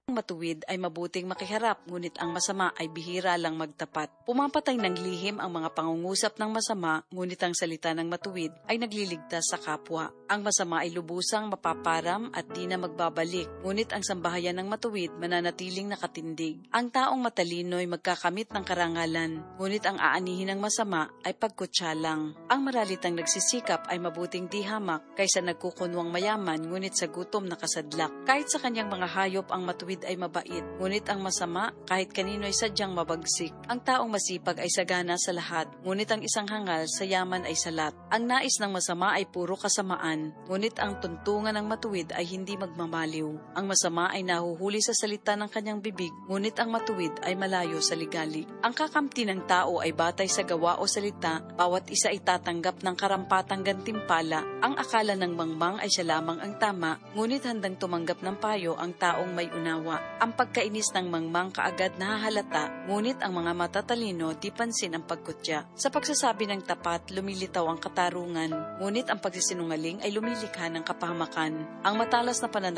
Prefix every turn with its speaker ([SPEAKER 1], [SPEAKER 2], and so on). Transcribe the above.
[SPEAKER 1] Ang matuwid ay mabuting makiharap, ngunit ang masama ay bihira lang magtapat. Pumapatay ng lihim ang mga pangungusap ng masama, ngunit ang salita ng matuwid ay nagliligtas sa kapwa. Ang masama ay lubusang mapaparam at di na magbabalik, ngunit ang sambahayan ng matuwid mananatiling nakatindig. Ang taong matalino ay magkakamit ng karangalan, ngunit ang aanihin ng masama ay pagkutya lang. Ang maralitang nagsisikap ay mabuting di hamak kaysa nagkukunwang mayaman, ngunit sa gutom nakasadlak. Kahit sa kanyang mga hayop ang matuwid ay mabait, ngunit ang masama kahit kanino ay sadyang mabagsik. Ang taong masipag ay sagana sa lahat, ngunit ang isang hangal sa yaman ay salat. Ang nais ng masama ay puro kasamaan, ngunit ang tuntungan ng matuwid ay hindi magmamaliw. Ang masama ay nahuhuli sa salita ng kanyang bibig, ngunit ang matuwid ay malayo sa ligali. Ang kakamti ng tao ay batay sa gawa o salita, bawat isa ay tatanggap ng karampatang gantimpala. Ang akala ng mangmang ay siya lamang ang tama, ngunit handang tumanggap ng payo ang taong may unawa. Ang pagkainis ng mangmang kaagad nahahalata, ngunit ang mga matatalino di pansin ang pagkutya. Sa pagsasabi ng tapat, lumilitaw ang katarungan, ngunit ang pagsisinungaling ay lumilikha ng kapahamakan. Ang matalas na pananalita